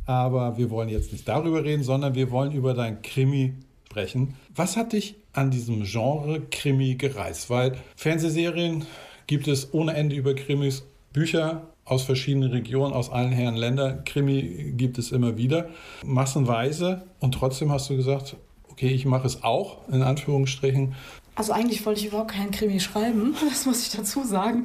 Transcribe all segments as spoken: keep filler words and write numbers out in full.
Aber wir wollen jetzt nicht darüber reden, sondern wir wollen über dein Krimi sprechen. Was hat dich an diesem Genre Krimi gereizt? Weil Fernsehserien gibt es ohne Ende über Krimis, Bücher aus verschiedenen Regionen, aus allen Herren Ländern. Krimi gibt es immer wieder, massenweise. Und trotzdem hast du gesagt, okay, ich mache es auch, in Anführungsstrichen. Also eigentlich wollte ich überhaupt keinen Krimi schreiben, das muss ich dazu sagen.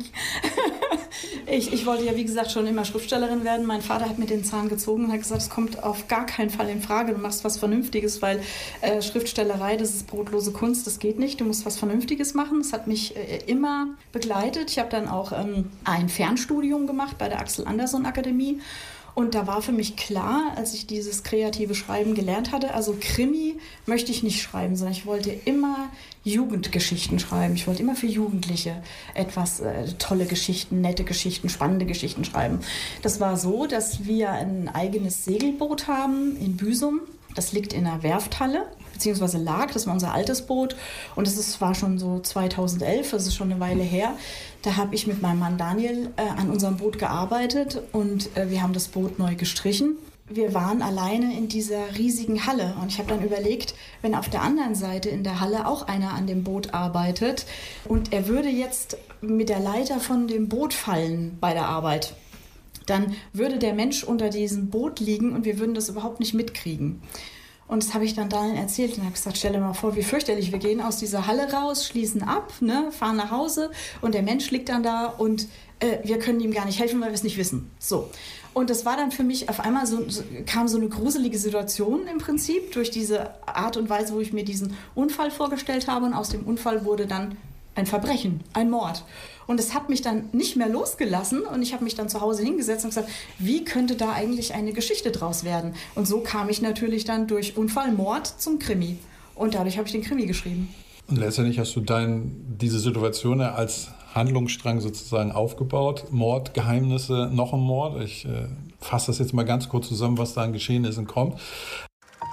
Ich, ich wollte ja, wie gesagt, schon immer Schriftstellerin werden. Mein Vater hat mir den Zahn gezogen und hat gesagt, es kommt auf gar keinen Fall in Frage. Du machst was Vernünftiges, weil äh, Schriftstellerei, das ist brotlose Kunst, das geht nicht. Du musst was Vernünftiges machen. Das hat mich äh, immer begleitet. Ich habe dann auch ähm, ein Fernstudium gemacht bei der Axel Anderson Akademie. Und da war für mich klar, als ich dieses kreative Schreiben gelernt hatte, also Krimi möchte ich nicht schreiben, sondern ich wollte immer Jugendgeschichten schreiben. Ich wollte immer für Jugendliche etwas äh, tolle Geschichten, nette Geschichten, spannende Geschichten schreiben. Das war so, dass wir ein eigenes Segelboot haben in Büsum. Das liegt in einer Werfthalle, beziehungsweise lag, das war unser altes Boot. Und das ist, war schon so zweitausendelf, das ist schon eine Weile her. Da habe ich mit meinem Mann Daniel äh, an unserem Boot gearbeitet und äh, wir haben das Boot neu gestrichen. Wir waren alleine in dieser riesigen Halle und ich habe dann überlegt, wenn auf der anderen Seite in der Halle auch einer an dem Boot arbeitet und er würde jetzt mit der Leiter von dem Boot fallen bei der Arbeit, dann würde der Mensch unter diesem Boot liegen und wir würden das überhaupt nicht mitkriegen. Und das habe ich dann Daniel erzählt und habe gesagt, stell dir mal vor, wie fürchterlich, wir gehen aus dieser Halle raus, schließen ab, ne, fahren nach Hause und der Mensch liegt dann da und äh, wir können ihm gar nicht helfen, weil wir es nicht wissen. So. Und das war dann für mich auf einmal so, so, kam so eine gruselige Situation im Prinzip durch diese Art und Weise, wo ich mir diesen Unfall vorgestellt habe und aus dem Unfall wurde dann ein Verbrechen, ein Mord. Und es hat mich dann nicht mehr losgelassen und ich habe mich dann zu Hause hingesetzt und gesagt, wie könnte da eigentlich eine Geschichte draus werden? Und so kam ich natürlich dann durch Unfall, Mord zum Krimi. Und dadurch habe ich den Krimi geschrieben. Und letztendlich hast du dein, diese Situation ja als Handlungsstrang sozusagen aufgebaut. Mord, Geheimnisse, noch ein Mord. Ich äh, fasse das jetzt mal ganz kurz zusammen, was da an Geschehnissen kommt.